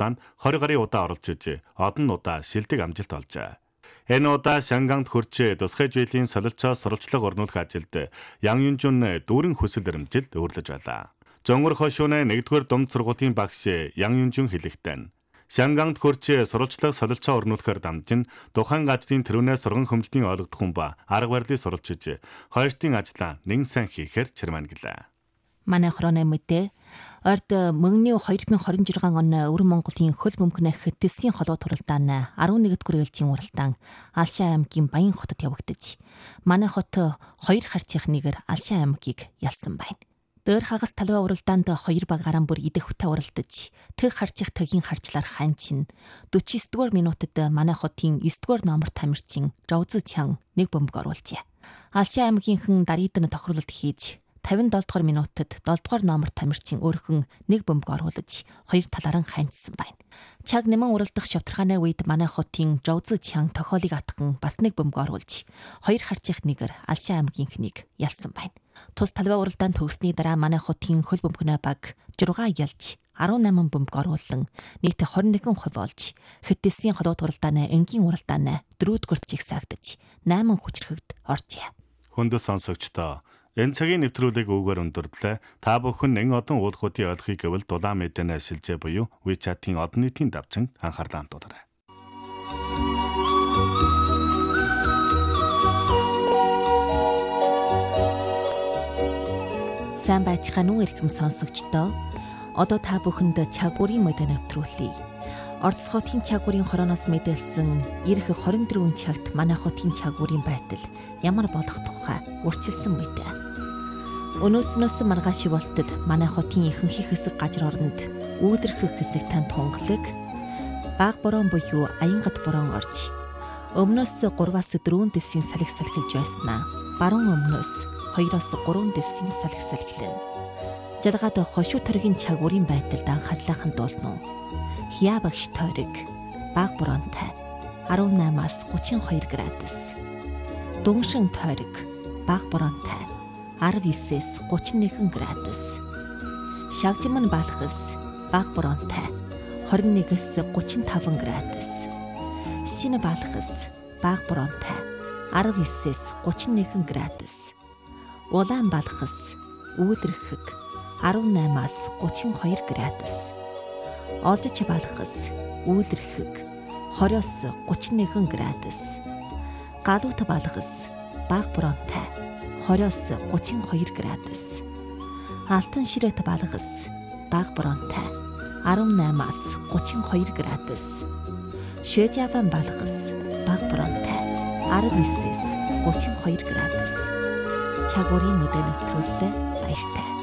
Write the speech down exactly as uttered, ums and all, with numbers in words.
уралдаанд twenty гаруй удаа оролцож ижээ. Одон удаа шилдэг амжилт олжээ. Энэ удаа Шанганд хүрчээ тусгай жилийн солилцоо сурвалжлага орнуулах ажилд Ян Юнжун дүүрэн хүсэл эрмжилд өөрлөж байлаа. Жонгор хошууны нэгдүгээр дунд сургуулийн багш Ян Юнжун хэлэхдээ Шанганд хүрчээ сурвалжлага солилцоо орнуулахаар дамжин тухайн газрын тэрүүнээс сурган хөмжлийн ойлгох хүн ба арга барилыг сурвалжиж хоёртын ажлаа нэгэн сайн хийхээр чирмэн гэлээ. Манай хороны мэдээ орд мөнгөний twenty twenty-six он Өвөр Монголын хөл бөмбөгнөх Тэсгийн холбоо туралдаан eleven-р ээлжийн уралдаан Алшаа аймгийн Баян хотод явагдаж манай хот хоёр харцынх нэгээр Алшаа аймгийг ялсан байна. Дөр хагас талбай уралдаанд хоёр баг гараан бүр идэвхтэй уралдаж тэг харцых тагийн харчлаар ханчин forty-nine дугаар минутад манай хотын nine дугаар номер тамирчин Жовз Чан нэг бөмбөг оруулжээ. Алшаа аймгийнхэн дарийдан тохируулалт хийж fifty-seven дугаар минутад seven дугаар номер тамирчин өөрхөн нэг бөмбөг оруулж хоёр талаараа ханьцсан байна. Чаг нэмэн уралдах шавтархааны үед манай хотын Жовз Чан тохиолыг атхан бас нэг бөмбөг оруулж хоёр харцынх нэгээр Алшаа аймгийнхнийг ялсан байна. Тус талбай уралдаан төгссний дараа манай хотын хөл бөмбөгнөө баг six ялж eighty-eight бөмбөг оруулан нийт twenty-one percent болж Тэсгийн холбоо туралдааны энгийн уралдааны fourth-р жигсаагдаж eight хүчрхэгд оржээ. Хүндэт сонсогчдоо энэ цагийн нэвтрүүлгийг өгөөр өндөрлөө. Та бүхэн нэн одон уулахуудын ойлгохыг гэвэл дулаан мэдээний шилжээ буюу WeChat-ийн одон нийтийн давчинд анхаарлаа хандуулаарай. Сайн байцгаана уу эрхэм сонсогчдоо. Одоо та бүхэнд чагуурын мэдээ нэвтрүүлье. Орос хотын чагуурын хорооноос мэдээлсэн ирэх twenty-four цагт манай хотын чагуурын байтал ямар болох тухай урьдчилсан мэдээ. Өнөөснөөс маргааш болтол манай хотын ихэнх хэсэг газар оронд үүдэрхэх хэсэг тань тунгалаг баг борон буюу аянгат борон орж өмнөөс three-аас four дэсийн салхи салхилж байснаа баруун өмнөөс two-оос three дэсийн салхи салхилна. Жалгаад хошуу төргийн чагуурын байдалд анхаарлаа хандуулна. Хяа багш тойрог баг боронтой eighty-eight-аас thirty-two градус. Дүншин тойрог баг боронтой nineteen-ээс thirty-one градус. Шагжимн балхас баг боронтой twenty-one-ээс thirty-five градус. Син балхас баг боронтой nineteen-ээс thirty-one градус. Улаан балхас үүлэрхэг eighty-eight-аас thirty-two градус. Олжич балхас үүлэрхэг twenty-оос thirty-one градус. Галуут балхас баг боронтой twenty-оос thirty-two градус. Алтан ширэт балхас баг боронтой eighty-eight-аас thirty-two градус. Швежаван балхас баг боронтой nineteen-ээс thirty-two градус. Чагуурын мэдээ нэвтрүүлэлээ баяртай.